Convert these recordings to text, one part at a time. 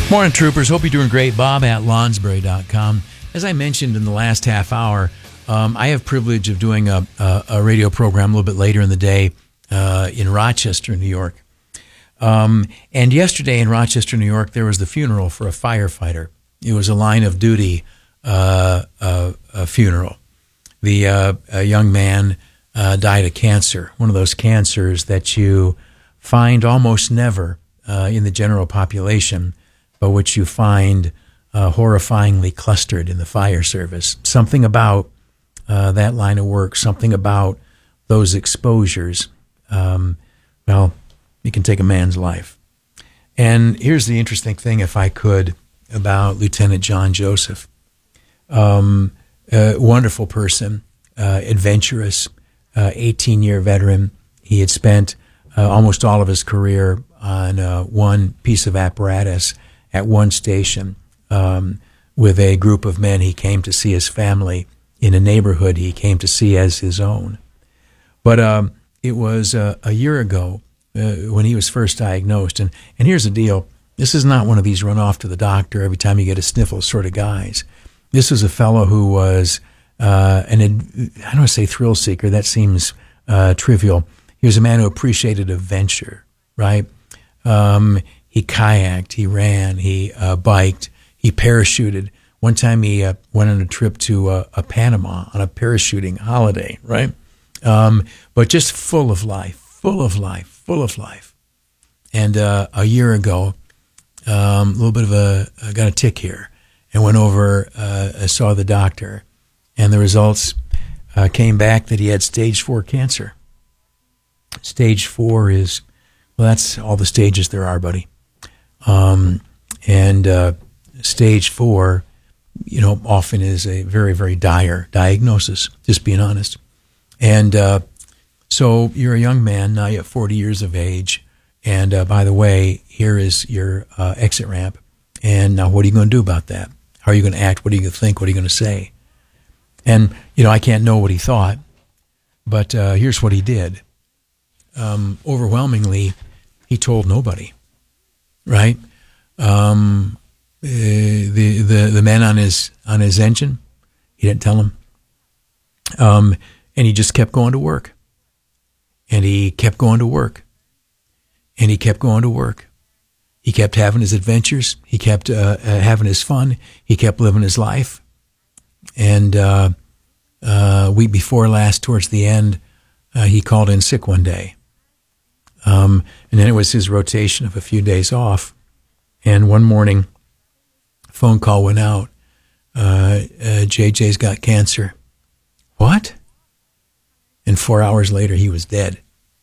Morning, troopers. Hope you're doing great. Bob at Lonsberry.com. As I mentioned in the last half hour, I have privilege of doing a radio program a little bit later in the day in Rochester, New York. And yesterday in Rochester, New York, there was the funeral for a firefighter. It was a line of duty a funeral. A young man died of cancer, one of those cancers that you find almost never in the general population, but which you find horrifyingly clustered in the fire service. Something about that line of work, something about those exposures, well, it can take a man's life. And here's the interesting thing, if I could, about Lieutenant John Joseph. Wonderful person, adventurous, 18-year veteran. He had spent almost all of his career on one piece of apparatus at one station with a group of men. He came to see his family in a neighborhood he came to see as his own. But it was a year ago when he was first diagnosed. And here's the deal. This is not one of these run off to the doctor every time you get a sniffle sort of guys. This was a fellow who was I don't want to say thrill seeker. That seems trivial. He was a man who appreciated adventure, right? He kayaked, he ran, he biked, he parachuted. One time he went on a trip to Panama on a parachuting holiday, right? But just full of life. And a year ago, a little bit of I got a tick here, and went over, saw the doctor, and the results came back that he had stage 4 cancer. Stage 4 is, well, that's all the stages there are, buddy. And stage 4, often is a very, very dire diagnosis, just being honest. And so you're a young man, now you're 40 years of age, and by the way, here is your exit ramp. And now what are you going to do about that? How are you going to act? What are you going to think? What are you going to say? And, I can't know what he thought, but here's what he did. Overwhelmingly, he told nobody, right? The man on his engine, he didn't tell him. And he just kept going to work. And he kept going to work. And he kept going to work. He kept having his adventures. He kept having his fun. He kept living his life. And week before last, towards the end, he called in sick one day. And then it was his rotation of a few days off. And one morning, a phone call went out. JJ's got cancer. What? And 4 hours later, he was dead.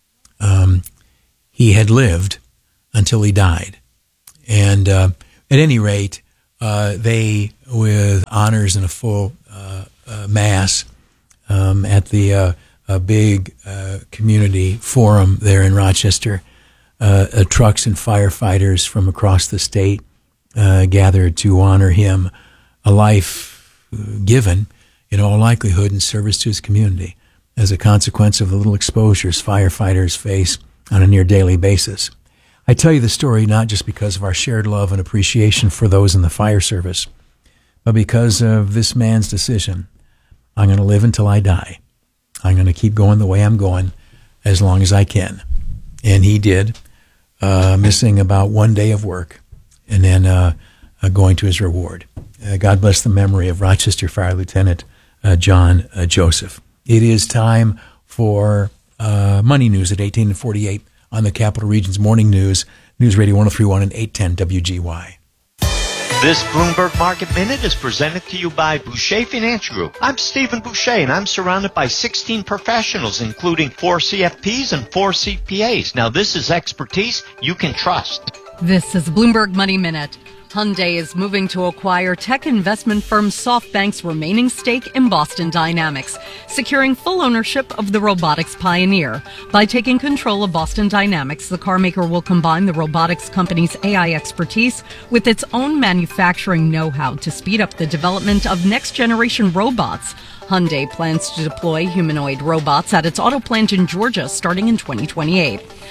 He had lived until he died. And at any rate, they, with honors and a full mass at the big community forum there in Rochester, trucks and firefighters from across the state gathered to honor him, a life given, in all likelihood, in service to his community as a consequence of the little exposures firefighters face on a near daily basis. I tell you the story not just because of our shared love and appreciation for those in the fire service, but because of this man's decision. I'm going to live until I die. I'm going to keep going the way I'm going as long as I can. And he did, missing about 1 day of work and then going to his reward. God bless the memory of Rochester Fire Lieutenant John Joseph. It is time for Money News at 18:48 on the Capital Region's Morning News, News Radio 103.1 and 810 WGY. This Bloomberg Market Minute is presented to you by Boucher Financial Group. I'm Stephen Boucher, and I'm surrounded by 16 professionals, including 4 CFPs and 4 CPAs. Now, this is expertise you can trust. This is Bloomberg Money Minute. Hyundai is moving to acquire tech investment firm SoftBank's remaining stake in Boston Dynamics, securing full ownership of the robotics pioneer. By taking control of Boston Dynamics, the carmaker will combine the robotics company's AI expertise with its own manufacturing know-how to speed up the development of next-generation robots. Hyundai plans to deploy humanoid robots at its auto plant in Georgia starting in 2028.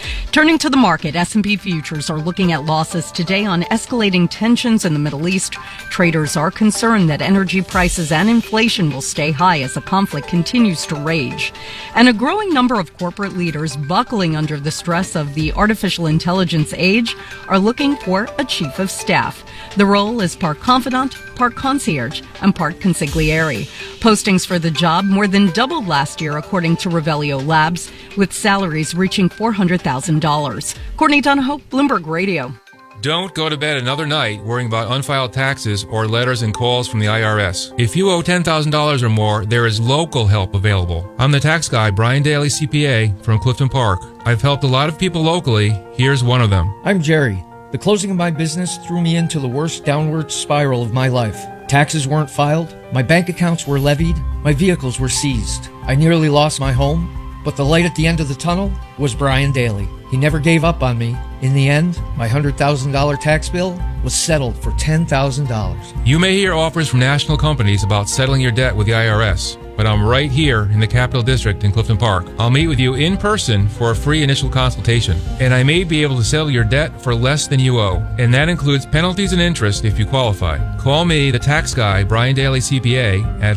Turning to the market, S&P futures are looking at losses today on escalating tensions in the Middle East. Traders are concerned that energy prices and inflation will stay high as the conflict continues to rage. And a growing number of corporate leaders buckling under the stress of the artificial intelligence age are looking for a chief of staff. The role is part confidant, part concierge, and part consigliere. Postings for the job more than doubled last year, according to Revelio Labs, with salaries reaching $400,000. Courtney Donahoe, Bloomberg Radio. Don't go to bed another night worrying about unfiled taxes or letters and calls from the IRS. If you owe $10,000 or more, there is local help available. I'm the tax guy, Brian Daly, CPA, from Clifton Park. I've helped a lot of people locally. Here's one of them. I'm Jerry. The closing of my business threw me into the worst downward spiral of my life. Taxes weren't filed, my bank accounts were levied, my vehicles were seized. I nearly lost my home, but the light at the end of the tunnel was Brian Daly. He never gave up on me. In the end, my $100,000 tax bill was settled for $10,000. You may hear offers from national companies about settling your debt with the IRS, but I'm right here in the Capital District in Clifton Park. I'll meet with you in person for a free initial consultation, and I may be able to settle your debt for less than you owe, and that includes penalties and interest if you qualify. Call me, the tax guy, Brian Daly CPA, at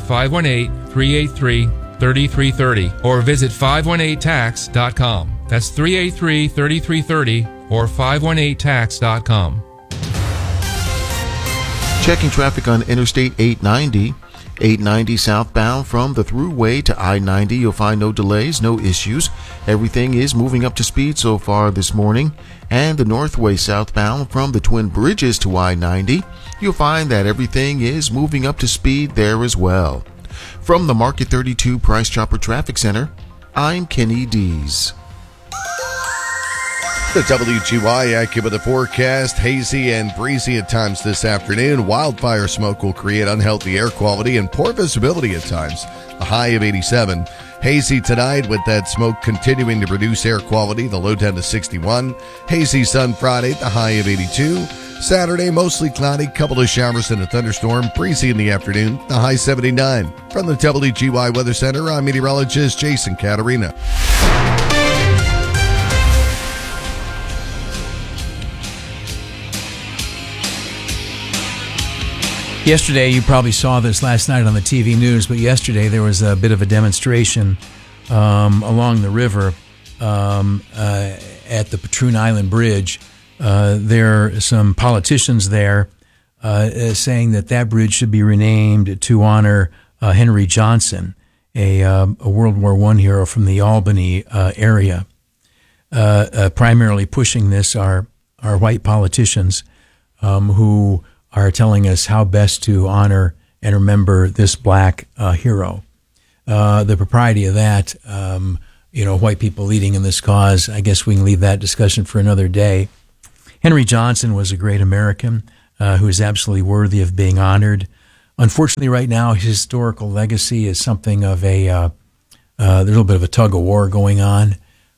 518-383-3330, or visit 518tax.com. That's 383-3330 or 518tax.com. Checking traffic on Interstate 890. 890 southbound from the thruway to I-90. You'll find no delays, no issues. Everything is moving up to speed so far this morning. And the northway southbound from the Twin Bridges to I-90. You'll find that everything is moving up to speed there as well. From the Market 32 Price Chopper Traffic Center, I'm Kenny Dees. The WGY AccuWeather forecast, hazy and breezy at times this afternoon. Wildfire smoke will create unhealthy air quality and poor visibility at times. A high of 87. Hazy tonight with that smoke continuing to produce air quality, the low down to 61. Hazy sun Friday, the high of 82. Saturday, mostly cloudy, couple of showers and a thunderstorm. Breezy in the afternoon, the high 79. From the WGY Weather Center, I'm meteorologist Jason Caterina. Yesterday, you probably saw this last night on the TV news, but yesterday there was a bit of a demonstration along the river at the Patroon Island Bridge. There are some politicians there saying that bridge should be renamed to honor Henry Johnson, a World War I hero from the Albany area. Primarily pushing this are white politicians who are telling us how best to honor and remember this black hero. The propriety of that, white people leading in this cause, I guess we can leave that discussion for another day. Henry Johnson was a great American who is absolutely worthy of being honored. Unfortunately, right now, his historical legacy is something of a little bit of a tug of war going on.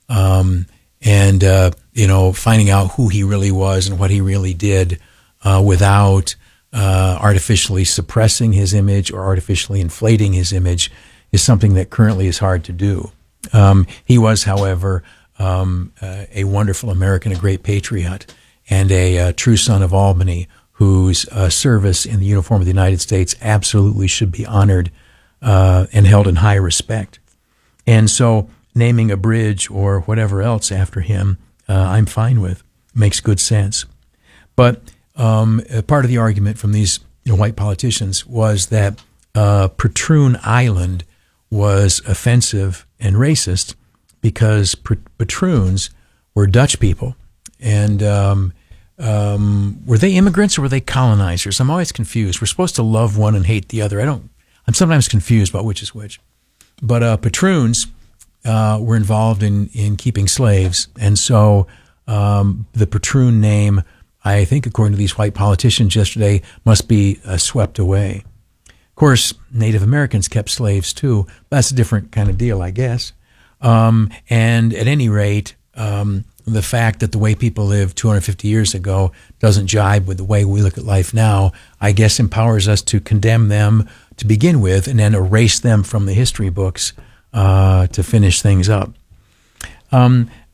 Finding out who he really was and what he really did without artificially suppressing his image or artificially inflating his image is something that currently is hard to do. He was, however, a wonderful American, a great patriot, and a true son of Albany whose service in the uniform of the United States absolutely should be honored and held in high respect. And so naming a bridge or whatever else after him, I'm fine with. Makes good sense. But part of the argument from these white politicians was that Patroon Island was offensive and racist because patroons were Dutch people. And were they immigrants or were they colonizers? I'm always confused. We're supposed to love one and hate the other. I'm sometimes confused about which is which. But patroons were involved in keeping slaves. And so the Patroon name, I think, according to these white politicians yesterday, must be swept away. Of course, Native Americans kept slaves too. That's a different kind of deal, I guess. And at any rate, the fact that the way people lived 250 years ago doesn't jibe with the way we look at life now, I guess empowers us to condemn them to begin with and then erase them from the history books to finish things up.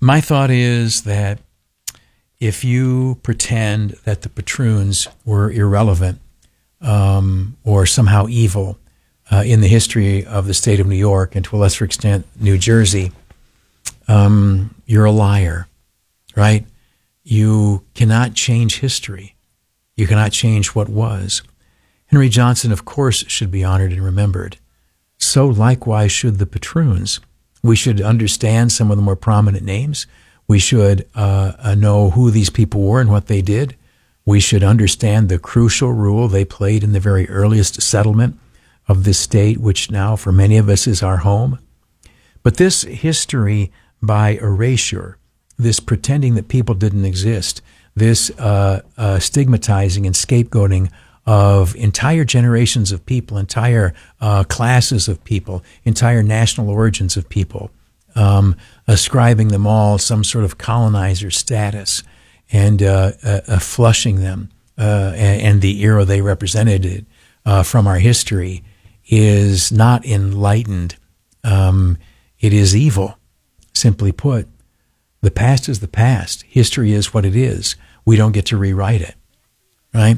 My thought is that if you pretend that the patroons were irrelevant or somehow evil in the history of the state of New York and to a lesser extent New Jersey, you're a liar, right? You cannot change history. You cannot change what was. Henry Johnson, of course, should be honored and remembered. So likewise should the patroons. We should understand some of the more prominent names. We should know who these people were and what they did. We should understand the crucial role they played in the very earliest settlement of this state, which now for many of us is our home. But this history by erasure, this pretending that people didn't exist, this stigmatizing and scapegoating of entire generations of people, entire classes of people, entire national origins of people, ascribing them all some sort of colonizer status and flushing them and the era they represented from our history is not enlightened. It is evil, simply put. The past is the past. History is what it is. We don't get to rewrite it, right?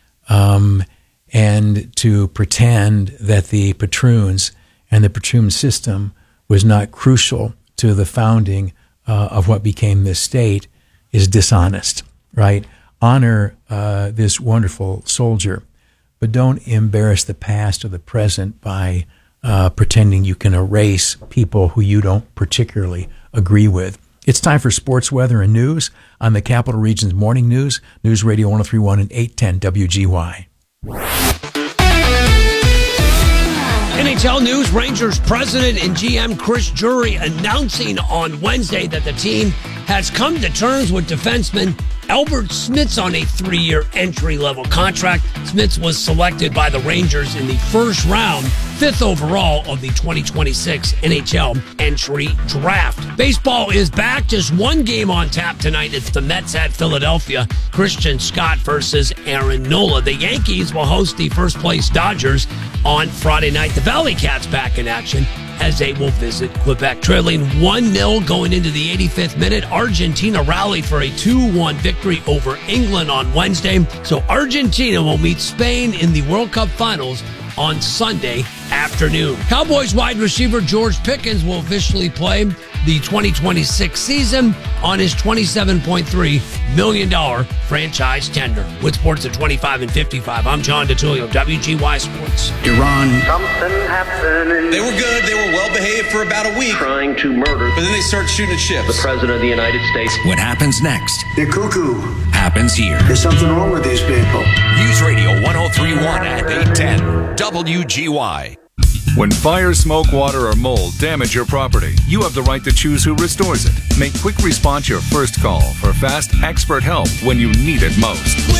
And to pretend that the patroons and the patroon system was not crucial to the founding of what became this state is dishonest, right? Honor this wonderful soldier, but don't embarrass the past or the present by pretending you can erase people who you don't particularly agree with. It's time for sports, weather, and news on the Capital Region's Morning News, News Radio 103.1 and 810 WGY. NHL News, Rangers president and GM Chris Drury announcing on Wednesday that the team has come to terms with defenseman Albert Smits on a 3-year entry-level contract. Smits was selected by the Rangers in the first round, 5th overall of the 2026 NHL entry draft. Baseball is back. Just one game on tap tonight. It's the Mets at Philadelphia. Christian Scott versus Aaron Nola. The Yankees will host the first-place Dodgers on Friday night. The Valley Cats back in action as they will visit Quebec. Trailing 1-0 going into the 85th minute, Argentina rallied for a 2-1 victory over England on Wednesday. So Argentina will meet Spain in the World Cup Finals on Sunday afternoon. Cowboys wide receiver George Pickens will officially play the 2026 season on his $27.3 million franchise tender. With sports at 25 and 55, I'm John DeTullio, WGY Sports. Iran. Something happening. They were good. They were well behaved for about a week. Trying to murder. But then they start shooting at ships. The President of the United States. What happens next? They're cuckoo. Happens here. There's something wrong with these people. News Radio 103.1 and 810 WGY. When fire, smoke, water, or mold damage your property, you have the right to choose who restores it. Make Quick Response your first call for fast, expert help when you need it most.